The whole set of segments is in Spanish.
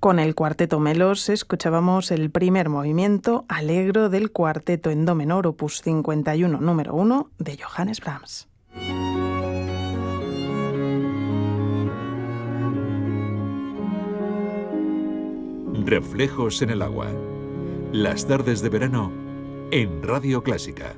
Con el Cuarteto Melos escuchábamos el primer movimiento Allegro del Cuarteto en Do menor, opus 51, número 1, de Johannes Brahms. Reflejos en el agua. Las tardes de verano en Radio Clásica.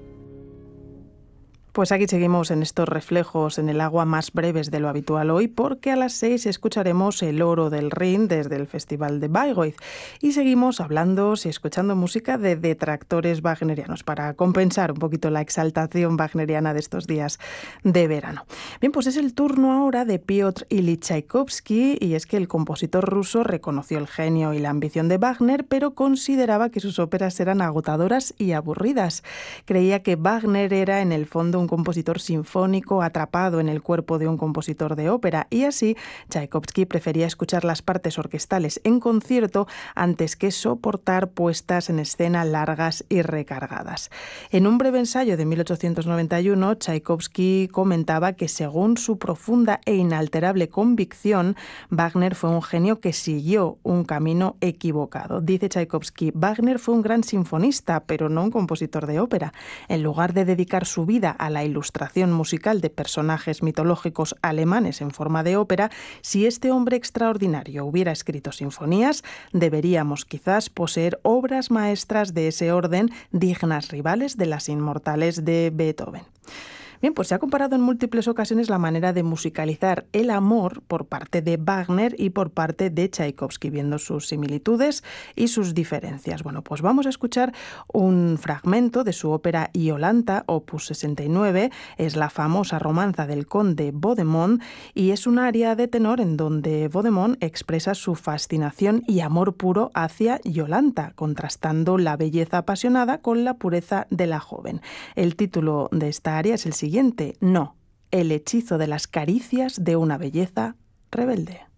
Pues aquí seguimos en estos reflejos en el agua más breves de lo habitual hoy, porque a las 6 escucharemos El Oro del Rin desde el Festival de Bayreuth y seguimos hablando y escuchando música de detractores wagnerianos para compensar un poquito la exaltación wagneriana de estos días de verano. Bien, pues es el turno ahora de Piotr Ilich Chaikovsky, y es que el compositor ruso reconoció el genio y la ambición de Wagner, pero consideraba que sus óperas eran agotadoras y aburridas. Creía que Wagner era en el fondo un compositor sinfónico atrapado en el cuerpo de un compositor de ópera, y así Tchaikovsky prefería escuchar las partes orquestales en concierto antes que soportar puestas en escena largas y recargadas. En un breve ensayo de 1891, Tchaikovsky comentaba que según su profunda e inalterable convicción, Wagner fue un genio que siguió un camino equivocado. Dice Tchaikovsky: Wagner fue un gran sinfonista, pero no un compositor de ópera. En lugar de dedicar su vida a la ilustración musical de personajes mitológicos alemanes en forma de ópera, si este hombre extraordinario hubiera escrito sinfonías, deberíamos quizás poseer obras maestras de ese orden, dignas rivales de las inmortales de Beethoven. Bien, pues se ha comparado en múltiples ocasiones la manera de musicalizar el amor por parte de Wagner y por parte de Tchaikovsky, viendo sus similitudes y sus diferencias. Bueno, pues vamos a escuchar un fragmento de su ópera Iolanta, opus 69, es la famosa romanza del conde Vaudémont, y es un aria de tenor en donde Vaudémont expresa su fascinación y amor puro hacia Iolanta, contrastando la belleza apasionada con la pureza de la joven. El título de esta aria es el siguiente: No, el hechizo de las caricias de una belleza rebelde.